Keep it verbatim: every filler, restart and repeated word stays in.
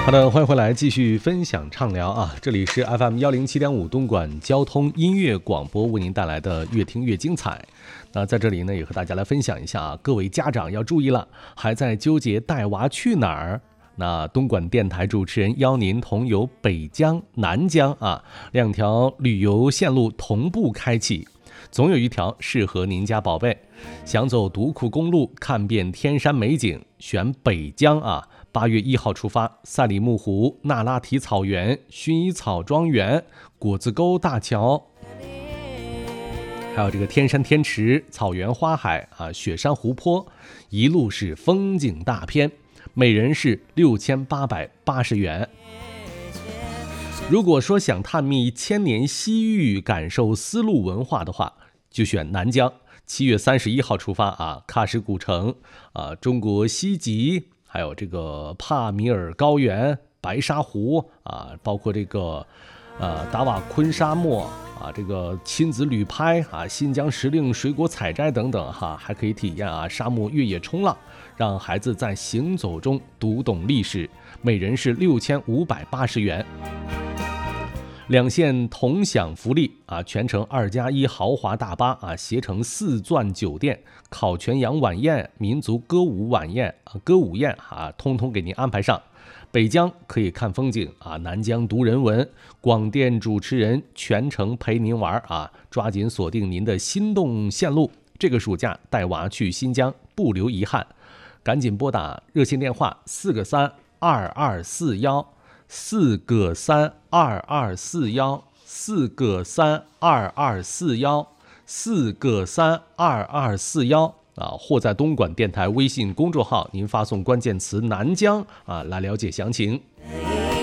好的，欢迎回来，继续分享畅聊啊！这里是 F M 一零七点五东莞交通音乐广播为您带来的越听越精彩。那在这里呢，也和大家来分享一下啊，各位家长要注意了，还在纠结带娃去哪儿？那东莞电台主持人邀您同游北疆、南疆啊，两条旅游线路同步开启，总有一条适合您家宝贝。想走独库公路，看遍天山美景，选北疆啊！八月一号出发，赛里木湖、那拉提草原、薰衣草庄园、果子沟大桥，还有这个天山天池、草原花海啊、雪山湖泊，一路是风景大片，每人是六千八百八十元。如果说想探秘千年西域，感受丝路文化的话，就选南疆。七月三十一号出发啊，喀什古城啊，中国西极，还有这个帕米尔高原、白沙湖啊，包括这个呃达瓦昆沙漠啊，这个亲子旅拍啊，新疆时令水果采摘等等哈，还可以体验啊沙漠越野冲浪，让孩子在行走中读懂历史，每人是六千五百八十元。两线同享福利啊，全程二加一豪华大巴啊，携程四钻酒店、烤全羊晚宴、民族歌舞晚宴啊，歌舞宴啊，通通给您安排上。北疆可以看风景啊，南疆读人文，广电主持人全程陪您玩啊，抓紧锁定您的心动线路。这个暑假带娃去新疆，不留遗憾，赶紧拨打热线电话四个三二二四幺。四个三二二四幺，四个三二二四幺，四个三二二四幺啊，或在东莞电台微信公众号，您发送关键词南疆啊来了解详情。